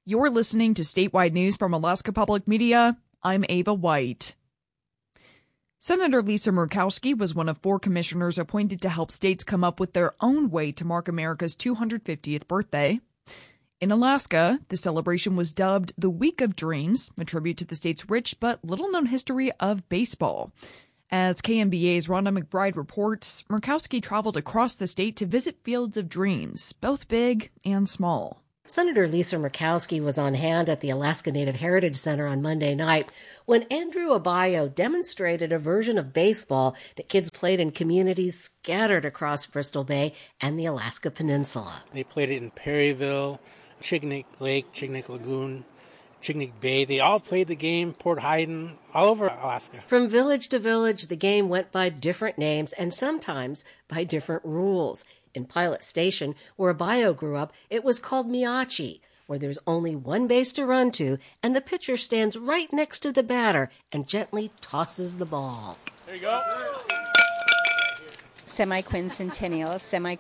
You're listening to statewide news from Alaska Public Media. I'm Ava White. Senator Lisa Murkowski was one of 4 commissioners appointed to help states come up with their own way to mark America's 250th birthday. In Alaska, the celebration was dubbed the Week of Dreams, a tribute to the state's rich but little-known history of baseball. As KMBA's Rhonda McBride reports, Murkowski traveled across the state to visit fields of dreams, both big and small. Senator Lisa Murkowski was on hand at the Alaska Native Heritage Center on Monday night when Andrew Abayo demonstrated a version of baseball that kids played in communities scattered across Bristol Bay and the Alaska Peninsula. They played it in Perryville, Chignik Lake, Chignik Lagoon, Chignik Bay. They all played the game, Port Hayden, all over Alaska. From village to village, the game went by different names and sometimes by different rules. In Pilot Station, where Abayo grew up, it was called Miachi, where there's only one base to run to, and the pitcher stands right next to the batter and gently tosses the ball. There you go. Semi-quincentennial,